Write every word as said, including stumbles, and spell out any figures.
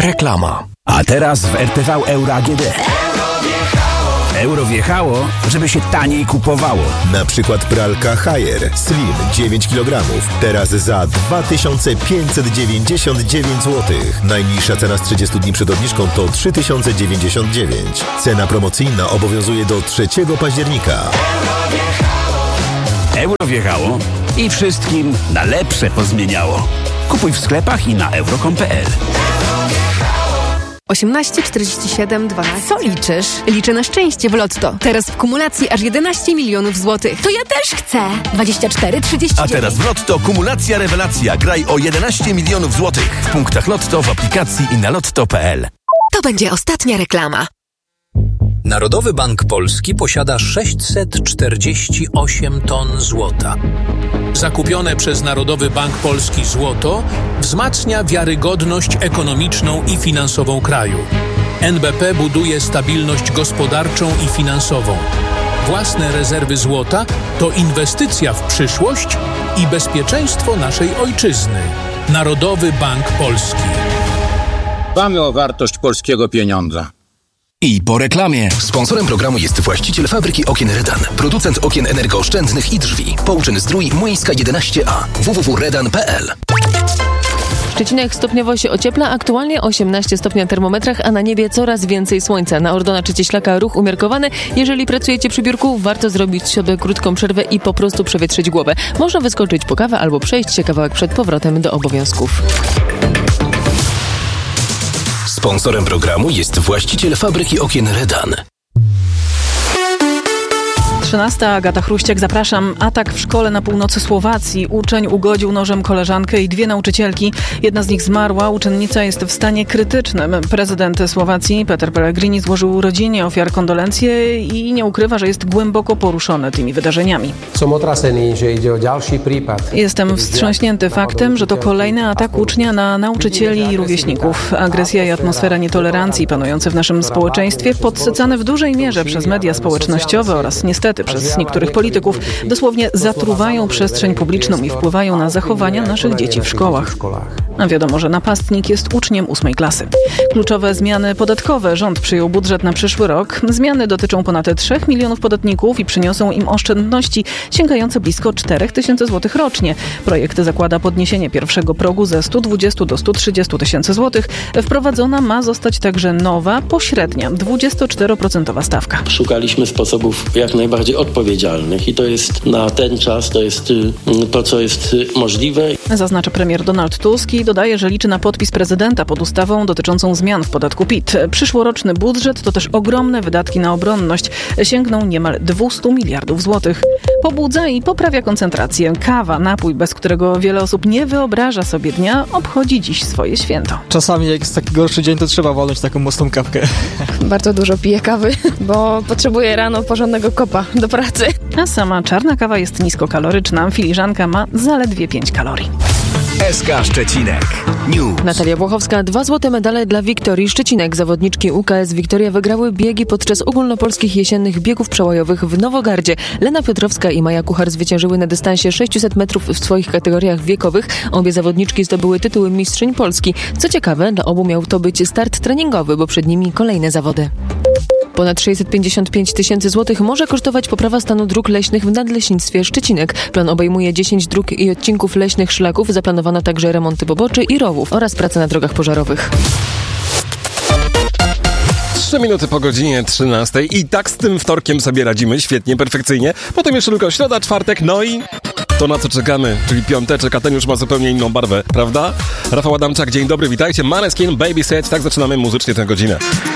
Reklama. A teraz w R T V Euro A G D. Euro wjechało, żeby się taniej kupowało. Na przykład pralka Haier Slim dziewięć kilogramów. Teraz za dwa tysiące pięćset dziewięćdziesiąt dziewięć złotych. Najniższa cena z trzydziestu dni przed obniżką to trzy tysiące dziewięćdziesiąt dziewięć. Cena promocyjna obowiązuje do trzeciego października. Euro wjechało i wszystkim na lepsze pozmieniało. Kupuj w sklepach i na euro kropka com kropka p l. osiemnaście czterdzieści siedem dwanaście. Co liczysz? Liczę na szczęście w Lotto. Teraz w kumulacji aż jedenaście milionów złotych. To ja też chcę. dwadzieścia cztery trzydzieści dziewięć. A teraz w Lotto kumulacja rewelacja. Graj o jedenaście milionów złotych. W punktach Lotto, w aplikacji i na lotto kropka p l. To będzie ostatnia reklama. Narodowy Bank Polski posiada sześćset czterdzieści osiem ton złota. Zakupione przez Narodowy Bank Polski złoto wzmacnia wiarygodność ekonomiczną i finansową kraju. N B P buduje stabilność gospodarczą i finansową. Własne rezerwy złota to inwestycja w przyszłość i bezpieczeństwo naszej ojczyzny. Narodowy Bank Polski. Dbamy o wartość polskiego pieniądza. I po reklamie. Sponsorem programu jest właściciel fabryki okien Redan, producent okien energooszczędnych i drzwi. Pouczyn Zdrój, Młyńska jedenaście A. w w w kropka redan kropka p l. Szczecinek stopniowo się ociepla, aktualnie osiemnaście stopni na termometrach, a na niebie coraz więcej słońca. Na Ordona czy Cieślaka ruch umiarkowany. Jeżeli pracujecie przy biurku, warto zrobić sobie krótką przerwę i po prostu przewietrzyć głowę. Można wyskoczyć po kawę albo przejść się kawałek przed powrotem do obowiązków. Sponsorem programu jest właściciel fabryki okien Redan. trzynasta. Agata Chruściak, zapraszam. Atak w szkole na północy Słowacji. Uczeń ugodził nożem koleżankę i dwie nauczycielki. Jedna z nich zmarła. Uczennica jest w stanie krytycznym. Prezydent Słowacji Peter Pellegrini złożył rodzinie ofiar kondolencje i nie ukrywa, że jest głęboko poruszony tymi wydarzeniami. Jestem wstrząśnięty faktem, że to kolejny atak ucznia na nauczycieli i rówieśników. Agresja i atmosfera nietolerancji panujące w naszym społeczeństwie, podsycane w dużej mierze przez media społecznościowe oraz niestety przez niektórych polityków, dosłownie zatruwają przestrzeń publiczną i wpływają na zachowania naszych dzieci w szkołach. A wiadomo, że napastnik jest uczniem ósmej klasy. Kluczowe zmiany podatkowe. Rząd przyjął budżet na przyszły rok. Zmiany dotyczą ponad trzech milionów podatników i przyniosą im oszczędności sięgające blisko czterech tysięcy złotych rocznie. Projekt zakłada podniesienie pierwszego progu ze stu dwudziestu do stu trzydziestu tysięcy złotych. Wprowadzona ma zostać także nowa, pośrednia, dwudziestoczteroprocentowa stawka. Szukaliśmy sposobów jak najbardziej odpowiedzialnych i to jest na ten czas, to jest to, co jest możliwe. Zaznacza premier Donald Tusk i dodaje, że liczy na podpis prezydenta pod ustawą dotyczącą zmian w podatku P I T. Przyszłoroczny budżet to też ogromne wydatki na obronność. Sięgną niemal dwieście miliardów złotych. Pobudza i poprawia koncentrację. Kawa, napój, bez którego wiele osób nie wyobraża sobie dnia, obchodzi dziś swoje święto. Czasami jak jest taki gorszy dzień, to trzeba walnąć taką mocną kawkę. Bardzo dużo piję kawy, bo potrzebuję rano porządnego kopa do pracy. A sama czarna kawa jest niskokaloryczna. Filiżanka ma zaledwie pięć kalorii. S K Szczecinek News. Natalia Błochowska, dwa złote medale dla Wiktorii Szczecinek. Zawodniczki U K S Wiktoria wygrały biegi podczas ogólnopolskich jesiennych biegów przełajowych w Nowogardzie. Lena Piotrowska i Maja Kuchar zwyciężyły na dystansie sześćset metrów w swoich kategoriach wiekowych. Obie zawodniczki zdobyły tytuły mistrzyń Polski. Co ciekawe, dla obu miał to być start treningowy, bo przed nimi kolejne zawody. Ponad sześćset pięćdziesiąt pięć tysięcy złotych może kosztować poprawa stanu dróg leśnych w Nadleśnictwie Szczecinek. Plan obejmuje dziesięć dróg i odcinków leśnych szlaków. Zaplanowano także remonty poboczy i rowów oraz prace na drogach pożarowych. Trzy minuty po godzinie trzynastej i tak z tym wtorkiem sobie radzimy świetnie, perfekcyjnie. Potem jeszcze tylko środa, czwartek, no i to, na co czekamy, czyli piąteczek, a ten już ma zupełnie inną barwę, prawda? Rafał Adamczak, dzień dobry, witajcie. Maneskin, Baby Set, tak zaczynamy muzycznie tę godzinę.